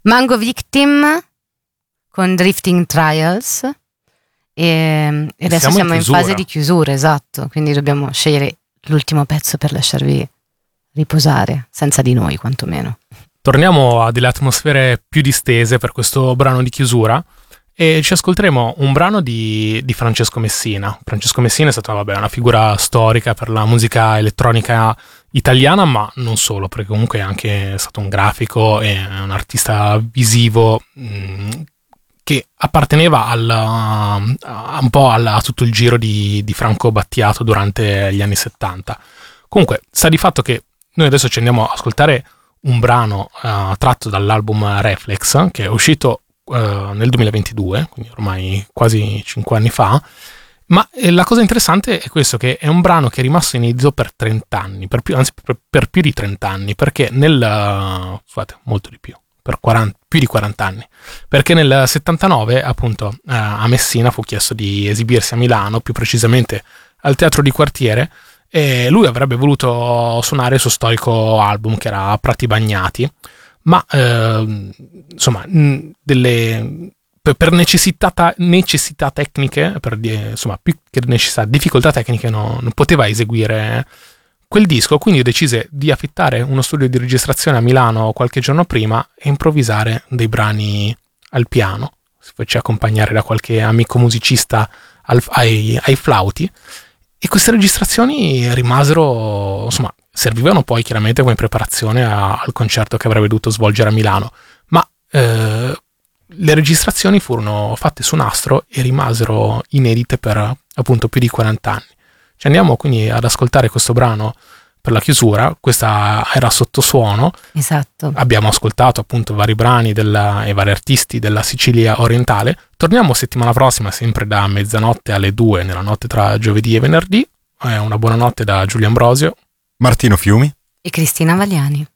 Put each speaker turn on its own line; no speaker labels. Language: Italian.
Mango Victim con Drifting Trials e adesso siamo in fase di chiusura, esatto, quindi dobbiamo scegliere l'ultimo pezzo per lasciarvi riposare, senza di noi quantomeno.
Torniamo a delle atmosfere più distese per questo brano di chiusura e ci ascolteremo un brano di Francesco Messina. Francesco Messina è stata una figura storica per la musica elettronica italiana, ma non solo, perché comunque è anche stato un grafico e un artista visivo che apparteneva un po' a tutto il giro di Franco Battiato durante gli anni 70. Comunque sta di fatto che noi adesso ci andiamo a ascoltare un brano tratto dall'album Reflex, che è uscito nel 2022, quindi ormai quasi 5 anni fa. Ma la cosa interessante è questo, che è un brano che è rimasto inedito per 30 anni, per più di 30 anni, perché molto di più, più di 40 anni, perché nel 79 appunto a Messina fu chiesto di esibirsi a Milano, più precisamente al Teatro di Quartiere, e lui avrebbe voluto suonare il suo storico album che era Prati Bagnati, ma per necessità tecniche, più che necessità, difficoltà tecniche, non poteva eseguire quel disco, quindi decise di affittare uno studio di registrazione a Milano qualche giorno prima e improvvisare dei brani al piano. Si fece accompagnare da qualche amico musicista ai flauti, e queste registrazioni rimasero, servivano poi chiaramente come preparazione al concerto che avrebbe dovuto svolgere a Milano, ma le registrazioni furono fatte su nastro e rimasero inedite per appunto più di 40 anni. Ci andiamo quindi ad ascoltare questo brano per la chiusura. Questa era Sottosuono.
Esatto.
Abbiamo ascoltato appunto vari brani e vari artisti della Sicilia orientale. Torniamo settimana prossima, sempre da mezzanotte alle 2, nella notte tra giovedì e venerdì. Una buona notte da Giulio Ambrosio,
Martino Fiumi
e Cristina Vagliani.